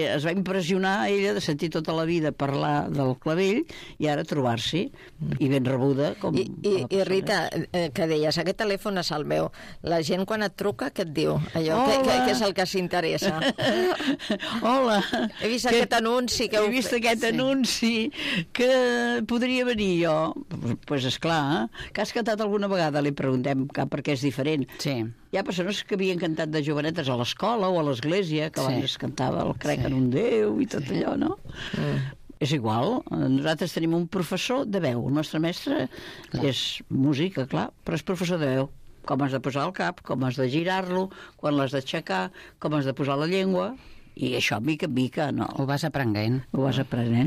Es va impressionar ella de sentir tota la vida parlar del clavell i ara trobar-s'hi, i ben rebuda com I Rita, que deies, aquest telèfon és el meu. La gent quan et truca, què et diu? Allò, què és el que s'interessa? Hola! He vist aquest anunci que he vist aquest anunci que podria venir jo. Pues esclar, que has cantat alguna vegada? Li preguntem, perquè és diferent. Sí. Hi ha persones que havien cantat de jovenetes a l'escola o a l'església, que abans es cantava el crec en un Déu i tot allò, no? És igual, nosaltres tenim un professor de veu, el nostre mestre és música, clar, però és professor de veu, com has de posar el cap, com has de girar-lo, quan l'has d'aixecar, com has de posar la llengua, i això mica en mica, no? Ho vas aprenent. Ho vas aprenent.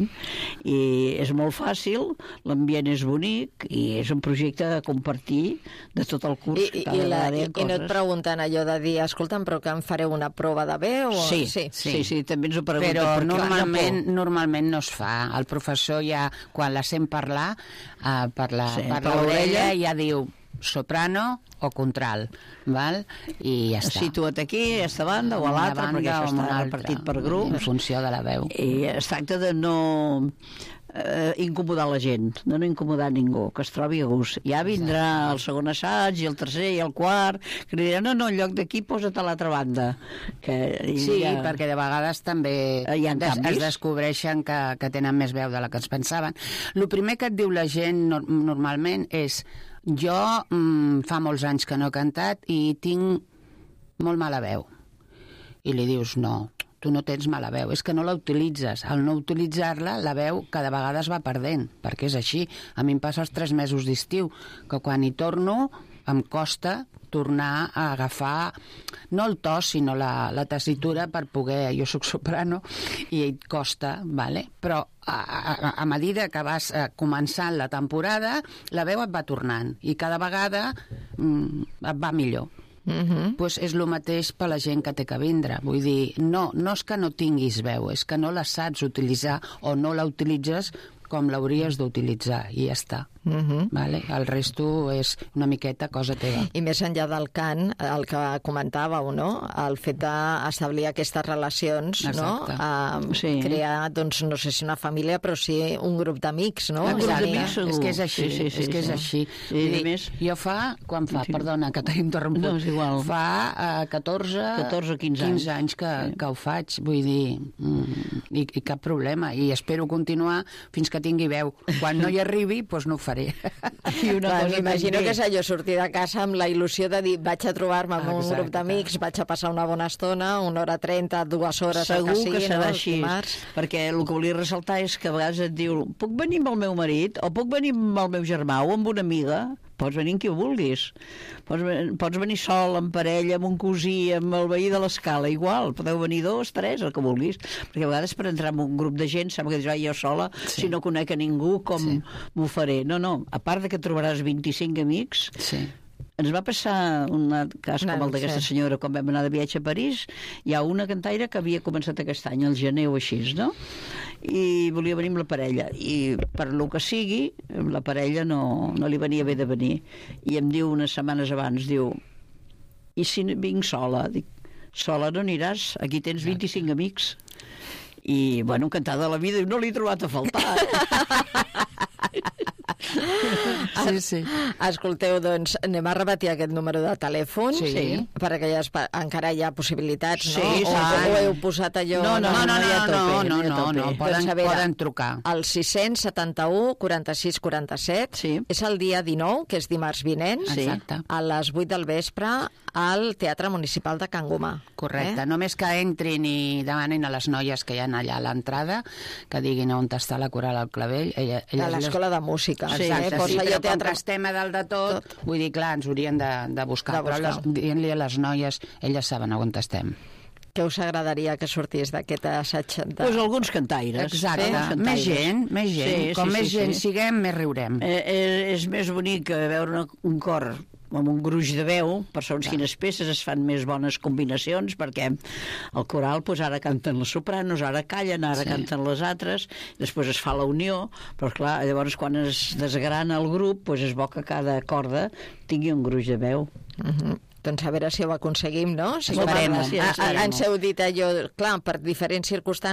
I és molt fàcil, l'ambient és bonic, i és un projecte a compartir de tot el curs. I no et pregunten allò de dir, escolta'm, però que em fareu una prova de veu? Sí, també ens ho pregunten. Però normalment no es fa. El professor ja, quan la sent parlar, per l'orella ja diu soprano o contralt, val? I ja està. Situa't aquí, a aquesta banda o a l'altra, perquè això està repartit per grups. En funció de la veu. I es tracta de no incomodar la gent, de no incomodar ningú, que es trobi a gust. Ja vindrà el segon assaig, i el tercer, i el quart, que diran, no, en lloc d'aquí posa't a l'altra banda. Sí, perquè de vegades també es descobreixen que tenen més veu de la que es pensaven. El primer que et diu la gent normalment és: jo fa molts anys que no he cantat i tinc molt mala veu. I li dius, no, tu no tens mala veu, és que no la utilitzes. Al no utilitzar-la, la veu cada vegada es va perdent, perquè és així. A mi em passa els 3 mesos d'estiu, que quan hi torno em costa tornar a agafar, no el to, sinó la tessitura per poder... Jo soc soprano i et costa, vale? Però a medida que vas començant la temporada, la veu et va tornant i cada vegada et va millor. Pues és el mateix per la gent que té que vindre. Vull dir, no és que no tinguis veu, és que no la saps utilitzar o no la utilitzes com l'hauries d'utilitzar i ja està. Vale? El resto és una miqueta cosa teva. I més enllà del cant, el que comentàveu, no? El fet d'establir aquestes relacions, no? Crear, doncs, no sé si una família, però sí un grup d'amics, no? Un grup d'amics, segur. És que és així, és que és així. Jo quan fa, perdona que t'he interromput, no, és igual. Fa 14 o 15 anys que ho faig, vull dir, i cap problema, i espero continuar fins que tingui veu. Quan no hi arribi, doncs no ho faré. M'imagino que és allò, sortir de casa amb la il·lusió de dir, vaig a trobar-me amb un grup d'amics, vaig a passar una bona estona, 1h30, 2 hores, segur que serà així, perquè el que volia ressaltar és que a vegades et diu, puc venir amb el meu marit, o puc venir amb el meu germà, o amb una amiga? Pots venir amb qui ho vulguis. Pots venir sol, en parella, amb un cosí, amb el veí de l'escala, igual. Podeu venir 2, 3, el que vulguis. Perquè a vegades per entrar en un grup de gent sembla que dius, jo sola, si no conec a ningú, com m'ho faré? No. A part de que trobaràs 25 amics, ens va passar un cas com el d'aquesta senyora quan vam anar de viatge a París. Hi ha una cantaire que havia començat aquest any, al gener o així, no? I volia venir amb la parella i per lo que sigui la parella no li venia bé de venir i em diu unes setmanes abans, diu, i si vinc sola? Dic, sola no aniràs, aquí tens 25 amics. I bueno, encantada de la vida, i no l'he trobat a faltar. Sí. Escolteu, doncs anem a repetir aquest número de telèfon per aquelles... encara hi ha possibilitats, no? O heu posat allò... No, poden trucar. El 671 46 47 és el dia 19, que és dimarts vinent, a les 8 del vespre al Teatre Municipal de Can Gomà. Correcte, només que entrin i demanin a les noies que hi ha allà a l'entrada que diguin on està la coral al clavell. A l'escola de música. Exacte, però com que estem a dalt de tot, vull dir, clar, ens haurien de buscar, però dient-li a les noies, elles saben on estem. Què us agradaria que sortís d'aquest assaig? Doncs alguns cantaires. Exacte, més gent. Com més gent siguem, més riurem. És més bonic veure un cor amb un gruix de veu, per segons quines peces es fan més bones combinacions, perquè el coral, doncs ara canten les sopranos, ara callen, ara canten les altres, després es fa la unió, però clar, llavors quan es desgrana el grup, doncs és bo que cada corda tingui un gruix de veu. Doncs a veure si ho aconseguim, no? Si ens heu dit allò, clar, per diferents circumstàncies